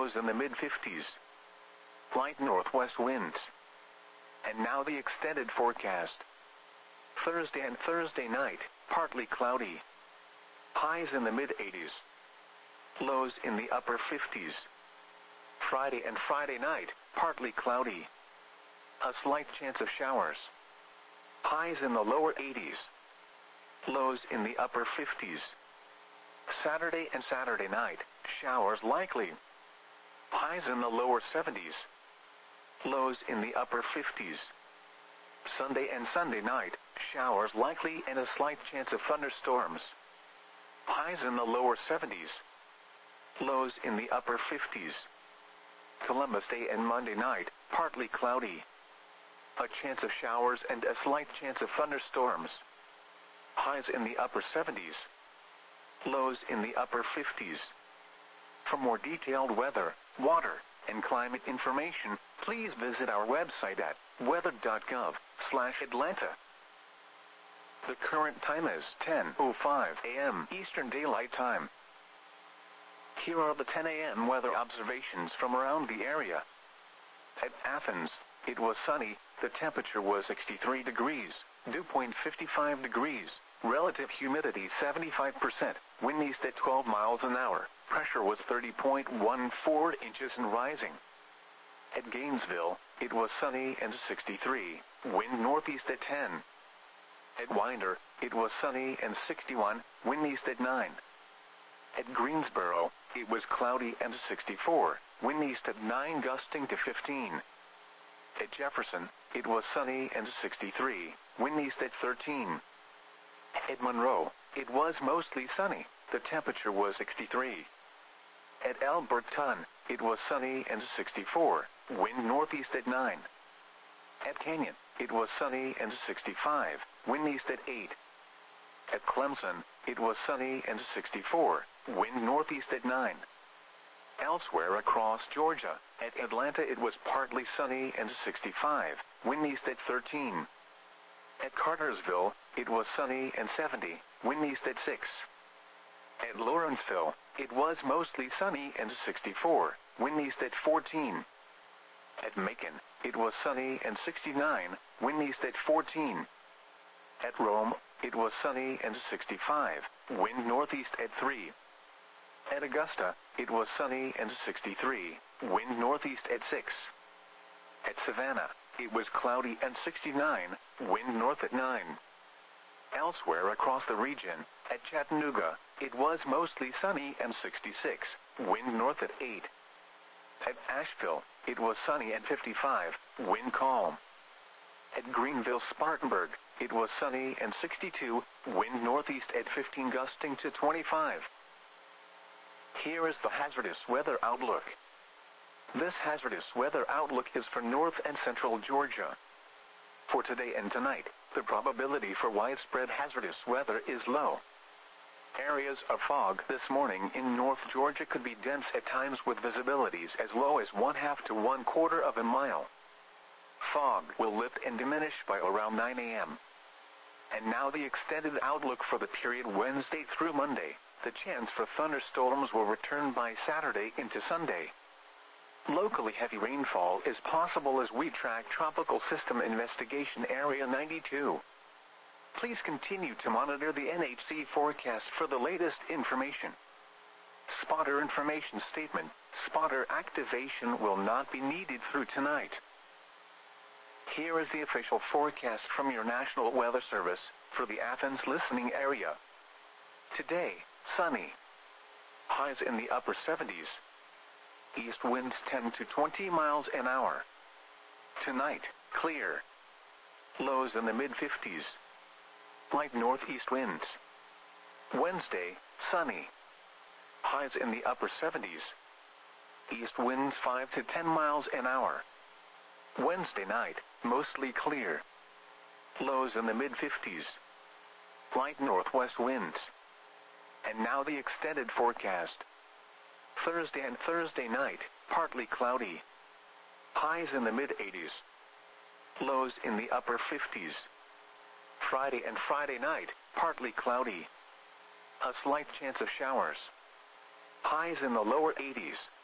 lows in the mid-50s. Light northwest winds. And now the extended forecast. Thursday and Thursday night, partly cloudy. Highs in the mid-80s. Lows in the upper 50s. Friday and Friday night, partly cloudy. A slight chance of showers. Highs in the lower 80s. Lows in the upper 50s. Saturday and Saturday night, showers likely. Highs in the lower 70s. Lows in the upper 50s. Sunday and Sunday night, showers likely and a slight chance of thunderstorms. Highs in the lower 70s. Lows in the upper 50s. Columbus Day and Monday night, partly cloudy. A chance of showers and a slight chance of thunderstorms. Highs in the upper 70s. Lows in the upper 50s. For more detailed weather, water, and climate information, please visit our website at weather.gov/Atlanta. The current time is 10:05 a.m. Eastern Daylight Time. Here are the 10 a.m. weather observations from around the area. At Athens, it was sunny, the temperature was 63 degrees, dew point 55 degrees, relative humidity 75%, wind east at 12 miles an hour, pressure was 30.14 inches and rising. At Gainesville, it was sunny and 63, wind northeast at 10. At Winder, it was sunny and 61, wind east at 9. At Greensboro, it was cloudy and 64, wind east at 9 gusting to 15. At Jefferson, it was sunny and 63, wind east at 13. At Monroe, it was mostly sunny, the temperature was 63. At Alberton, it was sunny and 64, wind northeast at 9. At Canyon, it was sunny and 65, wind east at 8. At Clemson, it was sunny and 64, wind northeast at 9. Elsewhere across Georgia, at Atlanta it was partly sunny and 65, wind east at 13. At Cartersville, it was sunny and 70, wind east at 6. At Lawrenceville, it was mostly sunny and 64, wind east at 14. At Macon, it was sunny and 69, wind east at 14. At Rome, it was sunny and 65, wind northeast at 3. At Augusta, it was sunny and 63, wind northeast at 6. At Savannah, it was cloudy and 69, wind north at 9. Elsewhere across the region, at Chattanooga, it was mostly sunny and 66, wind north at 8. At Asheville, it was sunny and 55, wind calm. At Greenville-Spartanburg, it was sunny and 62, wind northeast at 15 gusting to 25. Here is the hazardous weather outlook. This hazardous weather outlook is for north and central Georgia. For today and tonight, the probability for widespread hazardous weather is low. Areas of fog this morning in North Georgia could be dense at times with visibilities as low as 1/2 to 1/4 of a mile. Fog will lift and diminish by around 9 a.m. And now the extended outlook for the period Wednesday through Monday. The chance for thunderstorms will return by Saturday into Sunday. Locally heavy rainfall is possible as we track Tropical System Investigation Area 92. Please continue to monitor the NHC forecast for the latest information. Spotter information statement. Spotter activation will not be needed through tonight. Here is the official forecast from your National Weather Service for the Athens listening area. Today, sunny. Highs in the upper 70s. East winds 10 to 20 miles an hour. Tonight, clear. Lows in the mid-50s. Light northeast winds. Wednesday, sunny. Highs in the upper 70s. East winds 5 to 10 miles an hour. Wednesday night, mostly clear. Lows in the mid-50s. Light northwest winds. And now the extended forecast. Thursday and Thursday night, partly cloudy. Highs in the mid-80s. Lows in the upper 50s. Friday and Friday night, partly cloudy. A slight chance of showers. Highs in the lower 80s.